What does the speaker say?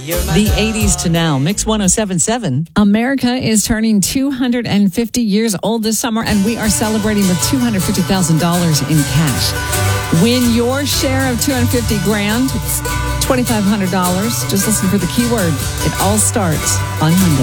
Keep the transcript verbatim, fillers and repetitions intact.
The eighties to now. Mix one oh seven point seven. America is turning two hundred fifty years old this summer, and we are celebrating with two hundred fifty thousand dollars in cash. Win your share of two hundred fifty grand. It's twenty-five hundred dollars. Just listen for the keyword. It all starts on Monday.